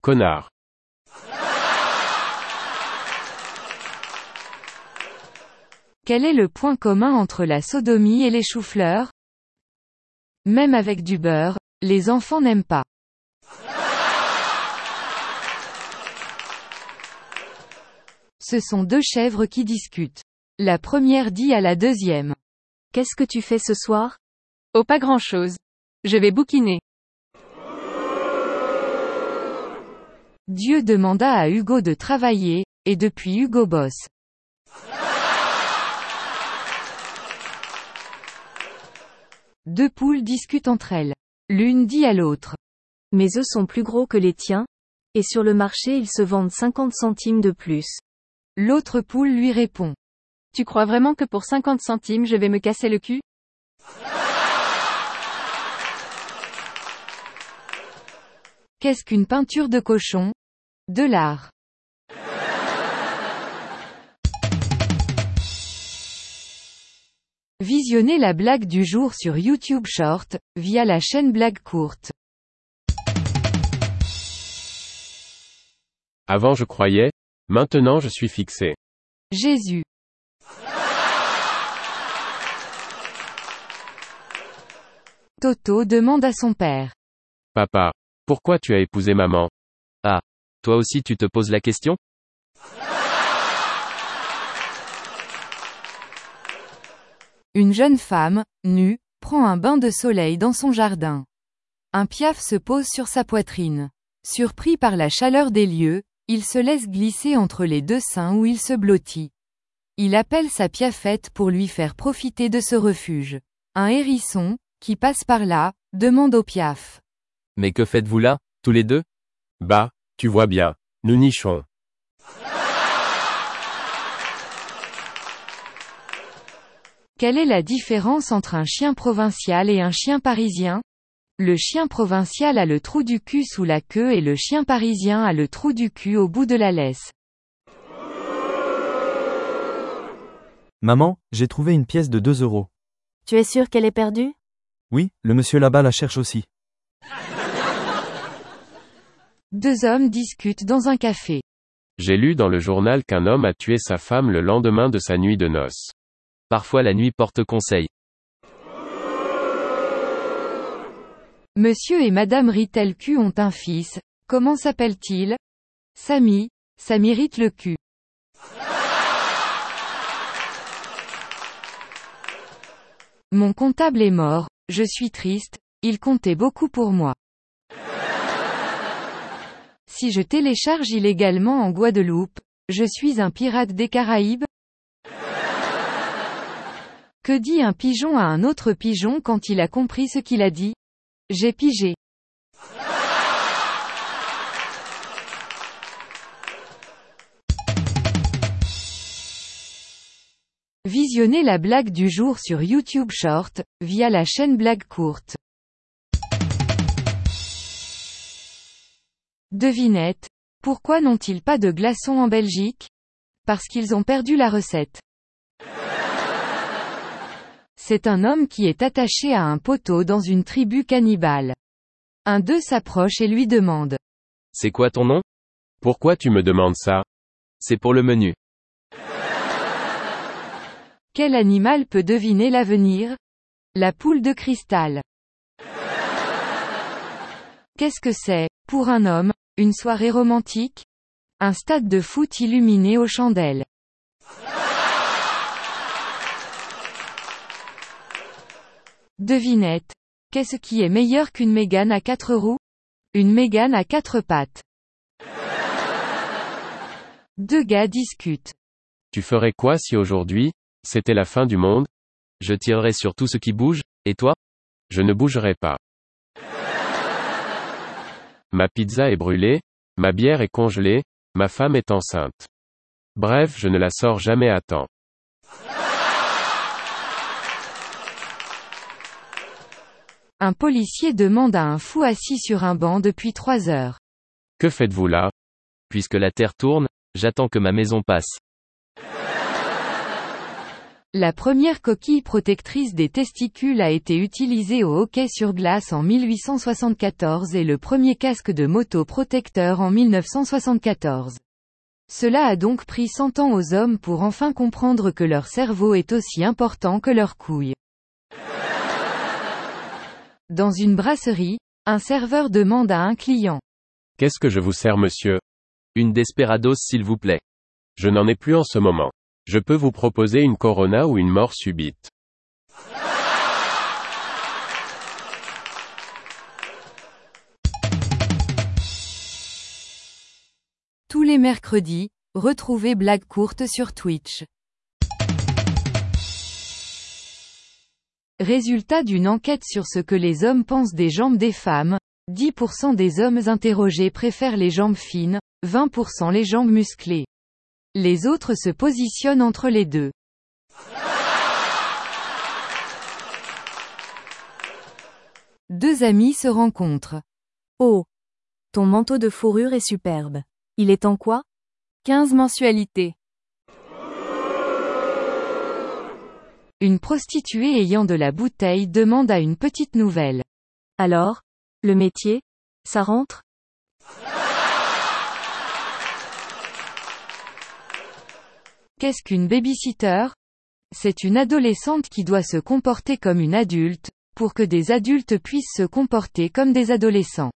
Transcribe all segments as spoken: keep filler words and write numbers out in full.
Connard. Quel est le point commun entre la sodomie et les choux-fleurs? Même avec du beurre, les enfants n'aiment pas. Ce sont deux chèvres qui discutent. La première dit à la deuxième: Qu'est-ce que tu fais ce soir? Oh, pas grand-chose. Je vais bouquiner. Dieu demanda à Hugo de travailler, et depuis Hugo bosse. Deux poules discutent entre elles. L'une dit à l'autre: Mes œufs sont plus gros que les tiens, et sur le marché ils se vendent cinquante centimes de plus. L'autre poule lui répond: Tu crois vraiment que pour cinquante centimes je vais me casser le cul? Qu'est-ce qu'une peinture de cochon? De l'art. Visionnez la blague du jour sur YouTube Short, via la chaîne Blague Courte. Avant je croyais, maintenant je suis fixé. Jésus. Toto demande à son père: Papa, pourquoi tu as épousé maman? Ah. Toi aussi tu te poses la question? Une jeune femme, nue, prend un bain de soleil dans son jardin. Un piaf se pose sur sa poitrine. Surpris par la chaleur des lieux, il se laisse glisser entre les deux seins où il se blottit. Il appelle sa piafette pour lui faire profiter de ce refuge. Un hérisson, qui passe par là, demande au piaf: Mais que faites-vous là, tous les deux? Bah, tu vois bien, nous nichons. Quelle est la différence entre un chien provincial et un chien parisien? Le chien provincial a le trou du cul sous la queue et le chien parisien a le trou du cul au bout de la laisse. Maman, j'ai trouvé une pièce de deux euros. Tu es sûr qu'elle est perdue? Oui, le monsieur là-bas la cherche aussi. Deux hommes discutent dans un café. J'ai lu dans le journal qu'un homme a tué sa femme le lendemain de sa nuit de noces. Parfois la nuit porte conseil. Monsieur et Madame Ritelcu ont un fils. Comment s'appelle-t-il? Samy. Ça mérite le cul. Mon comptable est mort, je suis triste, il comptait beaucoup pour moi. Si je télécharge illégalement en Guadeloupe, je suis un pirate des Caraïbes? Que dit un pigeon à un autre pigeon quand il a compris ce qu'il a dit? J'ai pigé. Visionnez la blague du jour sur YouTube Short, via la chaîne Blague Courte. Devinette. Pourquoi n'ont-ils pas de glaçons en Belgique? Parce qu'ils ont perdu la recette. C'est un homme qui est attaché à un poteau dans une tribu cannibale. Un d'eux s'approche et lui demande: C'est quoi ton nom? Pourquoi tu me demandes ça? C'est pour le menu. Quel animal peut deviner l'avenir? La poule de cristal. Qu'est-ce que c'est, pour un homme, une soirée romantique? Un stade de foot illuminé aux chandelles. Devinette. Qu'est-ce qui est meilleur qu'une Mégane à quatre roues? Une Mégane à quatre pattes. Deux gars discutent. Tu ferais quoi si aujourd'hui, c'était la fin du monde? Je tirerai sur tout ce qui bouge, et toi? Je ne bougerai pas. Ma pizza est brûlée, ma bière est congelée, ma femme est enceinte. Bref, je ne la sors jamais à temps. Un policier demande à un fou assis sur un banc depuis trois heures: Que faites-vous là? Puisque la terre tourne, j'attends que ma maison passe. La première coquille protectrice des testicules a été utilisée au hockey sur glace en mille huit cent soixante-quatorze et le premier casque de moto protecteur en mille neuf cent soixante-quatorze. Cela a donc pris cent ans aux hommes pour enfin comprendre que leur cerveau est aussi important que leurs couilles. Dans une brasserie, un serveur demande à un client. Qu'est-ce que je vous sers, monsieur? Une Desperados s'il vous plaît. Je n'en ai plus en ce moment. Je peux vous proposer une Corona ou une mort subite. Tous les mercredis, retrouvez Blague courte sur Twitch. Résultat d'une enquête sur ce que les hommes pensent des jambes des femmes, dix pour cent des hommes interrogés préfèrent les jambes fines, vingt pour cent les jambes musclées. Les autres se positionnent entre les deux. Deux amis se rencontrent. Oh! Ton manteau de fourrure est superbe. Il est en quoi? quinze mensualités. Une prostituée ayant de la bouteille demande à une petite nouvelle. Alors? Le métier? Ça rentre? Qu'est-ce qu'une babysitter? C'est une adolescente qui doit se comporter comme une adulte, pour que des adultes puissent se comporter comme des adolescents.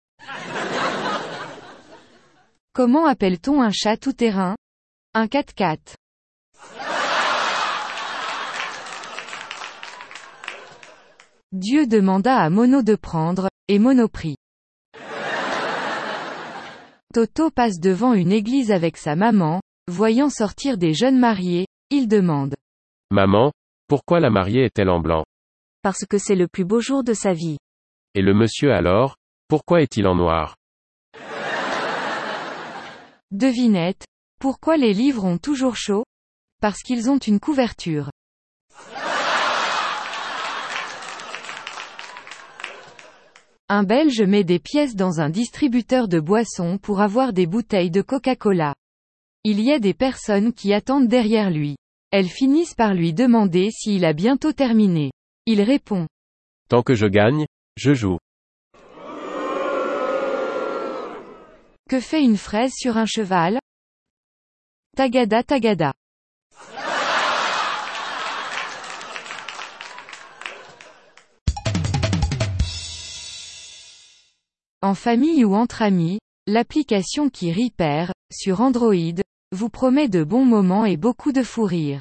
Comment appelle-t-on un chat tout-terrain? Un quatre-quatre. Dieu demanda à Mono de prendre, et Mono prit. Toto passe devant une église avec sa maman, voyant sortir des jeunes mariés, il demande. Maman, pourquoi la mariée est-elle en blanc? Parce que c'est le plus beau jour de sa vie. Et le monsieur alors, pourquoi est-il en noir? Devinette, pourquoi les livres ont toujours chaud? Parce qu'ils ont une couverture. Un Belge met des pièces dans un distributeur de boissons pour avoir des bouteilles de Coca-Cola. Il y a des personnes qui attendent derrière lui. Elles finissent par lui demander s'il a bientôt terminé. Il répond. Tant que je gagne, je joue. Que fait une fraise sur un cheval? Tagada tagada. En famille ou entre amis, l'application qui rit perd, sur Android, vous promet de bons moments et beaucoup de fou rire.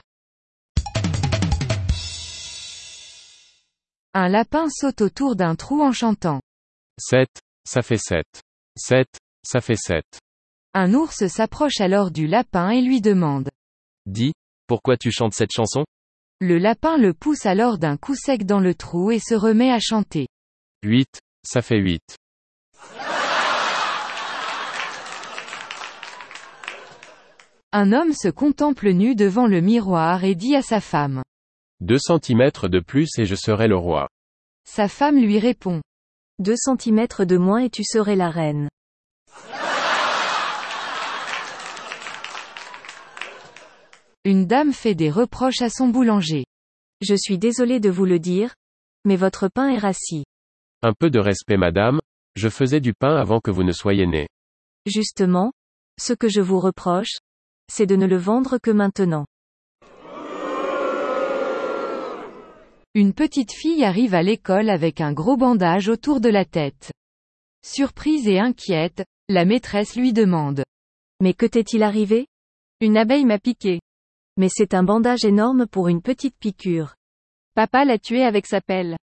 Un lapin saute autour d'un trou en chantant. sept, ça fait sept. sept, ça fait sept. Un ours s'approche alors du lapin et lui demande. Dis, pourquoi tu chantes cette chanson? Le lapin le pousse alors d'un coup sec dans le trou et se remet à chanter. huit, ça fait huit. Un homme se contemple nu devant le miroir et dit à sa femme. deux centimètres de plus et je serai le roi. Sa femme lui répond. Deux centimètres de moins et tu serais la reine. Une dame fait des reproches à son boulanger. Je suis désolé de vous le dire, mais votre pain est rassis. Un peu de respect, madame, je faisais du pain avant que vous ne soyez née. Justement, ce que je vous reproche, c'est de ne le vendre que maintenant. Une petite fille arrive à l'école avec un gros bandage autour de la tête. Surprise et inquiète, la maîtresse lui demande. Mais que t'est-il arrivé? Une abeille m'a piqué. Mais c'est un bandage énorme pour une petite piqûre. Papa l'a tué avec sa pelle.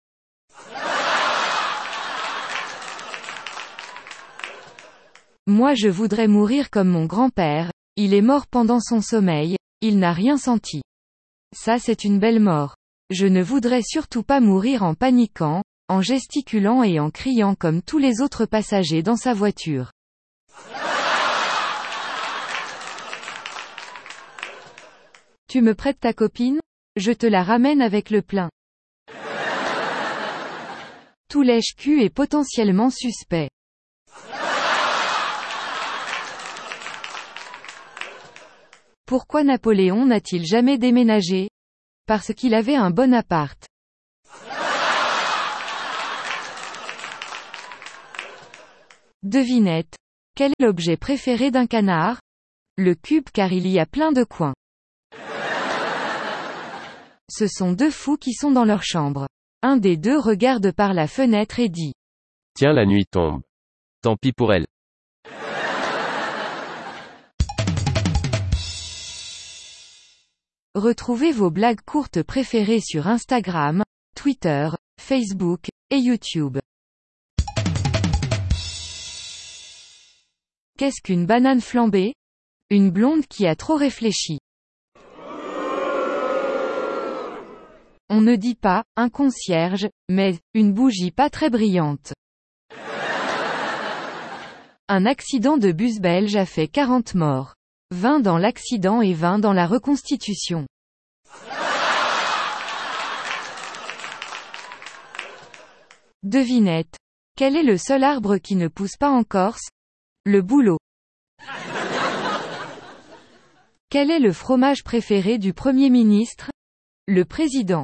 Moi je voudrais mourir comme mon grand-père, il est mort pendant son sommeil, il n'a rien senti. Ça c'est une belle mort. Je ne voudrais surtout pas mourir en paniquant, en gesticulant et en criant comme tous les autres passagers dans sa voiture. Tu me prêtes ta copine? Je te la ramène avec le plein. Tout lèche-cul est potentiellement suspect. Pourquoi Napoléon n'a-t-il jamais déménagé? Parce qu'il avait un bon appart. Devinette. Quel est l'objet préféré d'un canard? Le cube car il y a plein de coins. Ce sont deux fous qui sont dans leur chambre. Un des deux regarde par la fenêtre et dit. Tiens, la nuit tombe. Tant pis pour elle. Retrouvez vos blagues courtes préférées sur Instagram, Twitter, Facebook, et YouTube. Qu'est-ce qu'une banane flambée? Une blonde qui a trop réfléchi. On ne dit pas, un concierge, mais, une bougie pas très brillante. Un accident de bus belge a fait quarante morts. vingt dans l'accident et vingt dans la reconstitution. Devinette. Quel est le seul arbre qui ne pousse pas en Corse? Le bouleau. Quel est le fromage préféré du Premier ministre? Le président.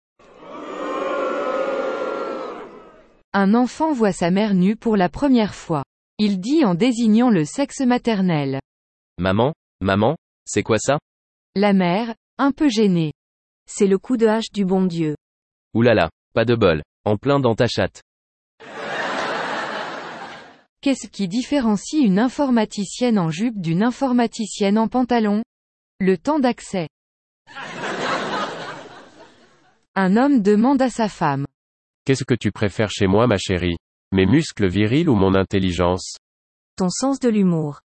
Un enfant voit sa mère nue pour la première fois. Il dit en désignant le sexe maternel. Maman, maman, c'est quoi ça? La mère, un peu gênée. C'est le coup de hache du bon Dieu. Oulala, pas de bol. En plein dans ta chatte. Qu'est-ce qui différencie une informaticienne en jupe d'une informaticienne en pantalon? Le temps d'accès. Un homme demande à sa femme. Qu'est-ce que tu préfères chez moi, ma chérie? Mes muscles virils ou mon intelligence? Ton sens de l'humour.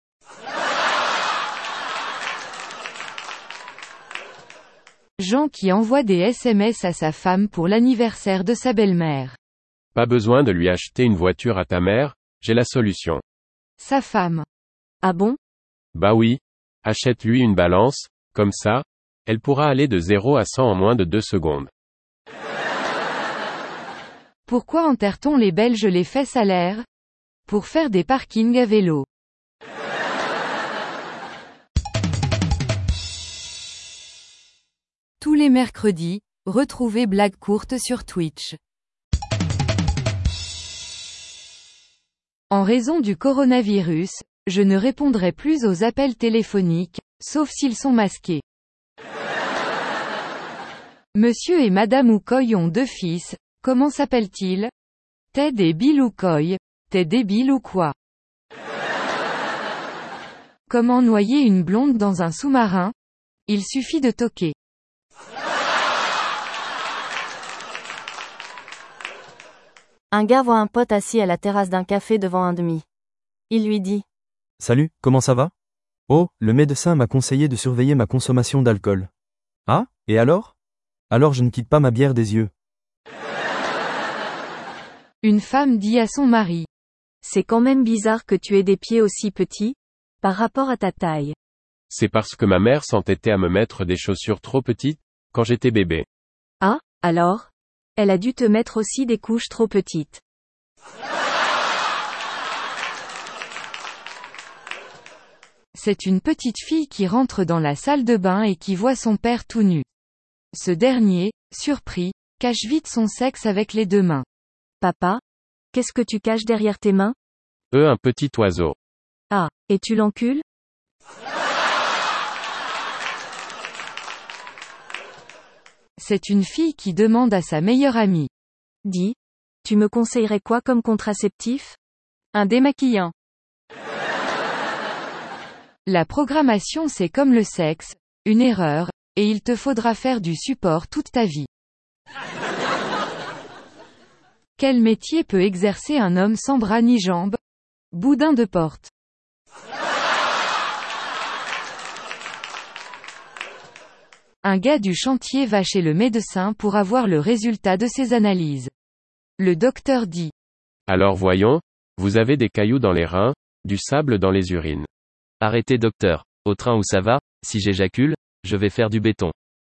Jean qui envoie des S M S à sa femme pour l'anniversaire de sa belle-mère. Pas besoin de lui acheter une voiture à ta mère, j'ai la solution. Sa femme. Ah bon? Bah oui. Achète-lui une balance, comme ça, elle pourra aller de zéro à cent en moins de deux secondes. Pourquoi enterre-t-on les Belges les fesses à l'air? Pour faire des parkings à vélo. Tous les mercredis, retrouvez Blagues courtes sur Twitch. En raison du coronavirus, je ne répondrai plus aux appels téléphoniques, sauf s'ils sont masqués. Monsieur et Madame Oukoy ont deux fils, comment s'appellent-ils? Ted et Bill Oukoy. T'es débile ou quoi? Comment noyer une blonde dans un sous-marin? Il suffit de toquer. Un gars voit un pote assis à la terrasse d'un café devant un demi. Il lui dit. Salut, comment ça va? Oh, le médecin m'a conseillé de surveiller ma consommation d'alcool. Ah, et alors? Alors je ne quitte pas ma bière des yeux. Une femme dit à son mari. C'est quand même bizarre que tu aies des pieds aussi petits, par rapport à ta taille. C'est parce que ma mère s'entêtait à me mettre des chaussures trop petites, quand j'étais bébé. Ah, alors? Elle a dû te mettre aussi des couches trop petites. C'est une petite fille qui rentre dans la salle de bain et qui voit son père tout nu. Ce dernier, surpris, cache vite son sexe avec les deux mains. Papa? Qu'est-ce que tu caches derrière tes mains? Eux, un petit oiseau. Ah, et tu l'encules? C'est une fille qui demande à sa meilleure amie. Dis, tu me conseillerais quoi comme contraceptif? Un démaquillant. La programmation c'est comme le sexe, une erreur, et il te faudra faire du support toute ta vie. Quel métier peut exercer un homme sans bras ni jambes? Boudin de porte. Un gars du chantier va chez le médecin pour avoir le résultat de ses analyses. Le docteur dit. Alors voyons, vous avez des cailloux dans les reins, du sable dans les urines. Arrêtez docteur. Au train où ça va, si j'éjacule, je vais faire du béton.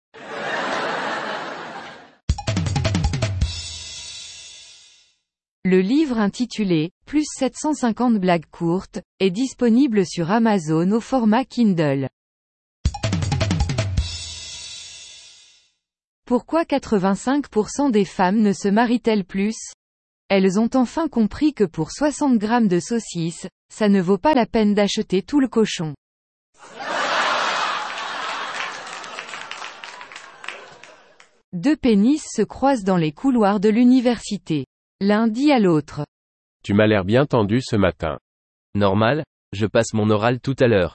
Le livre intitulé « Plus sept cent cinquante blagues courtes » est disponible sur Amazon au format Kindle. Pourquoi quatre-vingt-cinq pour cent des femmes ne se marient-elles plus? Elles ont enfin compris que pour soixante grammes de saucisses, ça ne vaut pas la peine d'acheter tout le cochon. Deux pénis se croisent dans les couloirs de l'université. L'un dit à l'autre. Tu m'as l'air bien tendu ce matin. Normal, je passe mon oral tout à l'heure.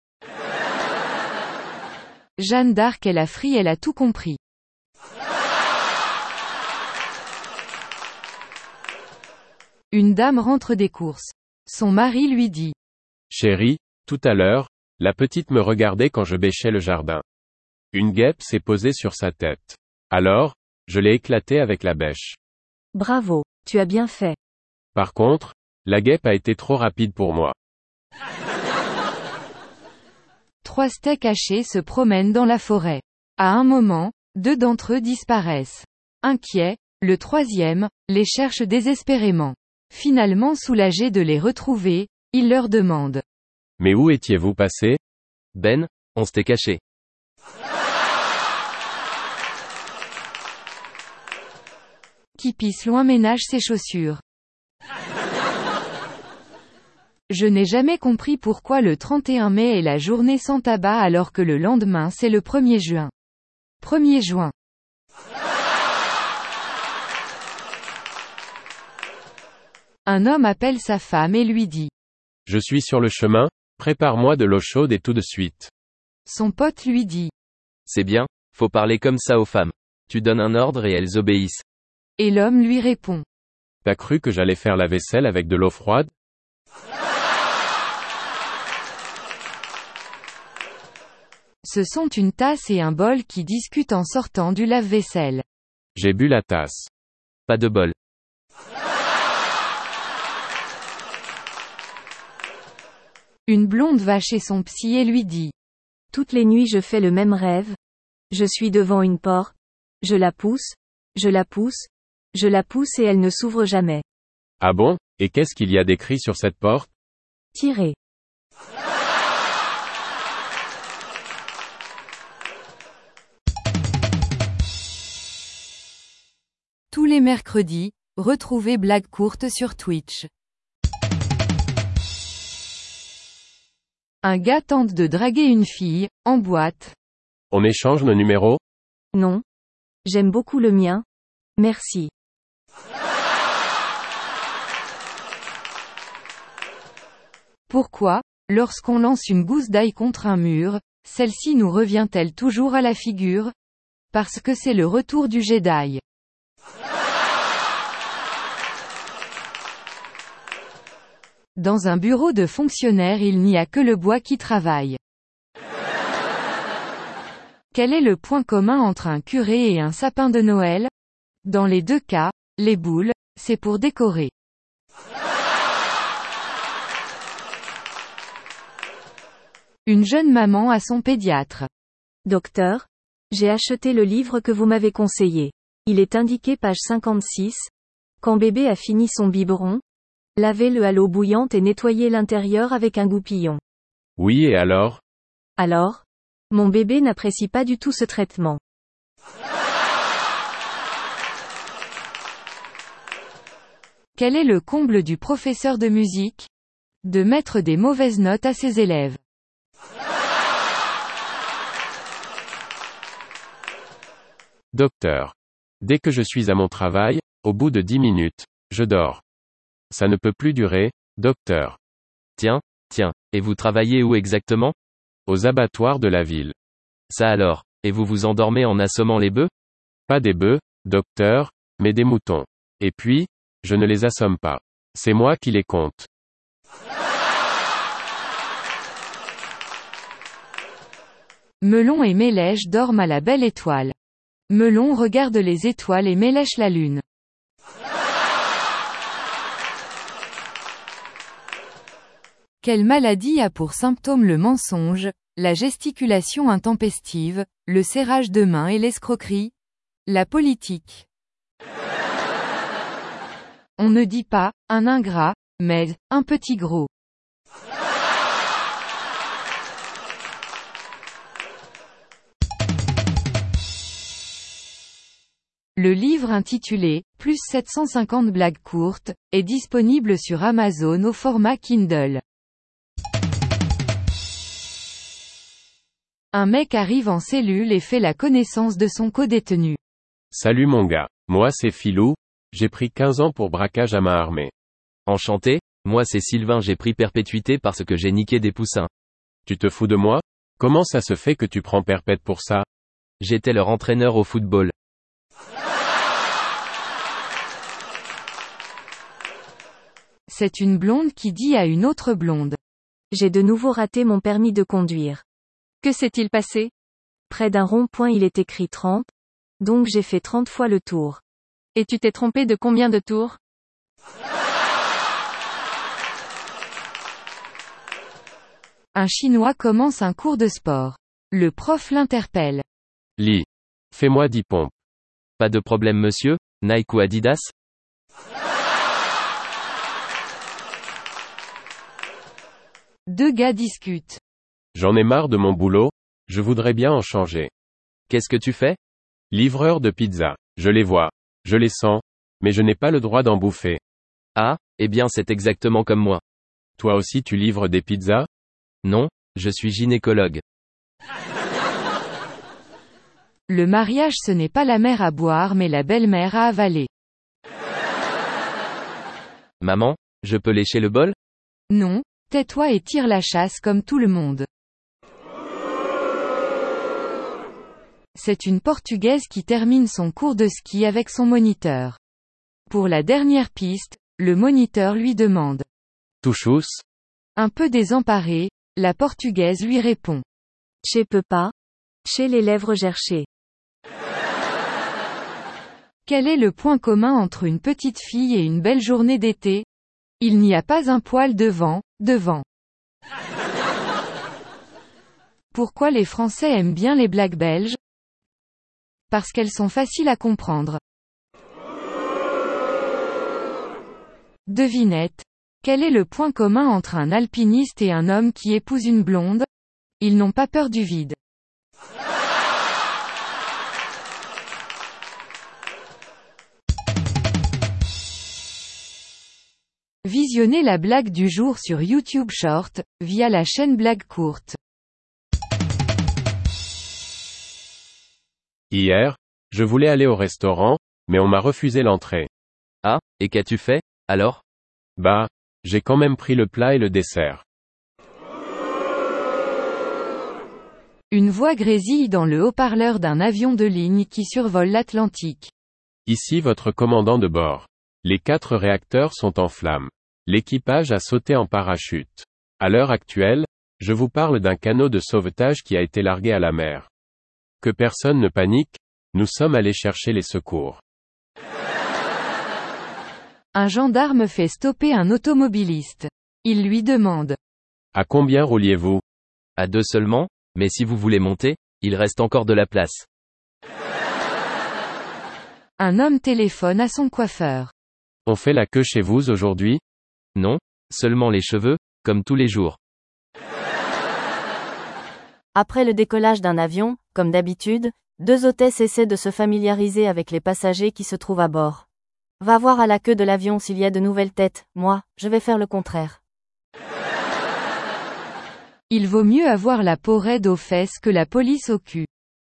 Jeanne d'Arc et la frie, elle a tout compris. Une dame rentre des courses. Son mari lui dit. Chérie, tout à l'heure, la petite me regardait quand je bêchais le jardin. Une guêpe s'est posée sur sa tête. Alors, je l'ai éclatée avec la bêche. Bravo, tu as bien fait. Par contre, la guêpe a été trop rapide pour moi. Trois steaks hachés se promènent dans la forêt. À un moment, deux d'entre eux disparaissent. Inquiet, le troisième, les cherche désespérément. Finalement soulagé de les retrouver, il leur demande. Mais où étiez-vous passé? Ben, on s'était caché. Qui pisse loin ménage ses chaussures. Je n'ai jamais compris pourquoi le trente et un mai est la journée sans tabac alors que le lendemain c'est le premier juin. premier juin. Un homme appelle sa femme et lui dit. Je suis sur le chemin, prépare-moi de l'eau chaude et tout de suite. Son pote lui dit. C'est bien, faut parler comme ça aux femmes. Tu donnes un ordre et elles obéissent. Et l'homme lui répond. T'as cru que j'allais faire la vaisselle avec de l'eau froide? Ce sont une tasse et un bol qui discutent en sortant du lave-vaisselle. J'ai bu la tasse. Pas de bol. Une blonde va chez son psy et lui dit. Toutes les nuits je fais le même rêve. Je suis devant une porte. Je la pousse. Je la pousse. Je la pousse et elle ne s'ouvre jamais. Ah bon? Et qu'est-ce qu'il y a d'écrit sur cette porte? Tirez. Tous les mercredis, retrouvez Blague courte sur Twitch. Un gars tente de draguer une fille, en boîte. On échange nos numéros? Non. J'aime beaucoup le mien. Merci. Pourquoi, lorsqu'on lance une gousse d'ail contre un mur, celle-ci nous revient-elle toujours à la figure? Parce que c'est le retour du jet d'ail. Dans un bureau de fonctionnaire il n'y a que le bois qui travaille. Quel est le point commun entre un curé et un sapin de Noël? Dans les deux cas, les boules, c'est pour décorer. Une jeune maman à son pédiatre. Docteur, j'ai acheté le livre que vous m'avez conseillé. Il est indiqué page cinquante-six. Quand bébé a fini son biberon, lavez-le à l'eau bouillante et nettoyez l'intérieur avec un goupillon. Oui et alors? Alors? Mon bébé n'apprécie pas du tout ce traitement. Quel est le comble du professeur de musique? De mettre des mauvaises notes à ses élèves. Docteur. Dès que je suis à mon travail, au bout de dix minutes, je dors. Ça ne peut plus durer, docteur. Tiens, tiens, et vous travaillez où exactement? Aux abattoirs de la ville. Ça alors, et vous vous endormez en assommant les bœufs? Pas des bœufs, docteur, mais des moutons. Et puis, je ne les assomme pas. C'est moi qui les compte. Melon et Mélèche dorment à la belle étoile. Melon regarde les étoiles et Mélèche la lune. Quelle maladie a pour symptômes le mensonge, la gesticulation intempestive, le serrage de main et l'escroquerie? La politique. On ne dit pas, un ingrat, mais, un petit gros. Le livre intitulé « Plus sept cent cinquante blagues courtes » est disponible sur Amazon au format Kindle. Un mec arrive en cellule et fait la connaissance de son codétenu. Salut mon gars, moi c'est Philou, j'ai pris quinze ans pour braquage à main armée. Enchanté, moi c'est Sylvain, j'ai pris perpétuité parce que j'ai niqué des poussins. Tu te fous de moi? Comment ça se fait que tu prends perpète pour ça? J'étais leur entraîneur au football. C'est une blonde qui dit à une autre blonde. J'ai de nouveau raté mon permis de conduire. Que s'est-il passé? Près d'un rond-point il est écrit trente, donc j'ai fait trente fois le tour. Et tu t'es trompé de combien de tours? Un Chinois commence un cours de sport. Le prof l'interpelle. Lis. Fais-moi dix pompes. Pas de problème monsieur, Nike ou Adidas? Deux gars discutent. J'en ai marre de mon boulot, je voudrais bien en changer. Qu'est-ce que tu fais? Livreur de pizza. Je les vois. Je les sens. Mais je n'ai pas le droit d'en bouffer. Ah, eh bien c'est exactement comme moi. Toi aussi tu livres des pizzas? Non, je suis gynécologue. Le mariage ce n'est pas la mère à boire mais la belle-mère à avaler. Maman, je peux lécher le bol? Non, tais-toi et tire la chasse comme tout le monde. C'est une Portugaise qui termine son cours de ski avec son moniteur. Pour la dernière piste, le moniteur lui demande. Touchous? Un peu désemparée, la Portugaise lui répond. Che peux pas. Chez les lèvres gerchées. Quel est le point commun entre une petite fille et une belle journée d'été? Il n'y a pas un poil devant, devant. Pourquoi les Français aiment bien les blagues belges? Parce qu'elles sont faciles à comprendre. Devinette. Quel est le point commun entre un alpiniste et un homme qui épouse une blonde? Ils n'ont pas peur du vide. Visionnez la blague du jour sur YouTube Short, via la chaîne Blague Courte. Hier, je voulais aller au restaurant, mais on m'a refusé l'entrée. Ah, et qu'as-tu fait, alors? Bah, j'ai quand même pris le plat et le dessert. Une voix grésille dans le haut-parleur d'un avion de ligne qui survole l'Atlantique. Ici votre commandant de bord. Les quatre réacteurs sont en flammes. L'équipage a sauté en parachute. À l'heure actuelle, je vous parle d'un canot de sauvetage qui a été largué à la mer. Que personne ne panique, nous sommes allés chercher les secours. Un gendarme fait stopper un automobiliste. Il lui demande. À combien rouliez-vous? À deux seulement, mais si vous voulez monter, il reste encore de la place. Un homme téléphone à son coiffeur. On fait la queue chez vous aujourd'hui? Non, seulement les cheveux, comme tous les jours. Après le décollage d'un avion, comme d'habitude, deux hôtesses essaient de se familiariser avec les passagers qui se trouvent à bord. Va voir à la queue de l'avion s'il y a de nouvelles têtes, moi, je vais faire le contraire. Il vaut mieux avoir la peau raide aux fesses que la police au cul.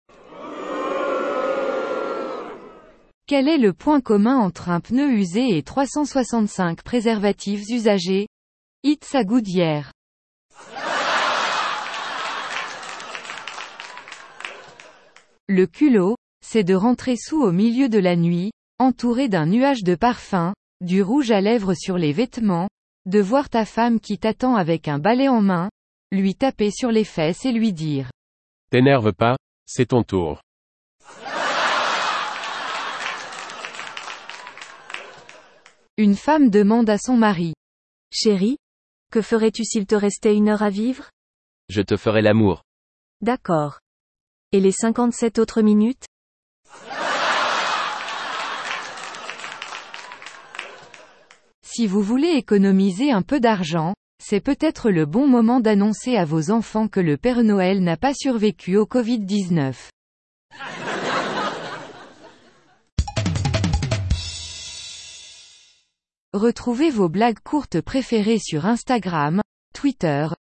Quel est le point commun entre un pneu usé et trois cent soixante-cinq préservatifs usagés? It's a good year. Le culot, c'est de rentrer sous au milieu de la nuit, entouré d'un nuage de parfum, du rouge à lèvres sur les vêtements, de voir ta femme qui t'attend avec un balai en main, lui taper sur les fesses et lui dire. T'énerve pas, c'est ton tour. Une femme demande à son mari. Chérie, que ferais-tu s'il te restait une heure à vivre? Je te ferai l'amour. D'accord. Et les cinquante-sept autres minutes? Si vous voulez économiser un peu d'argent, c'est peut-être le bon moment d'annoncer à vos enfants que le Père Noël n'a pas survécu au covid dix-neuf. Retrouvez vos blagues courtes préférées sur Instagram, Twitter,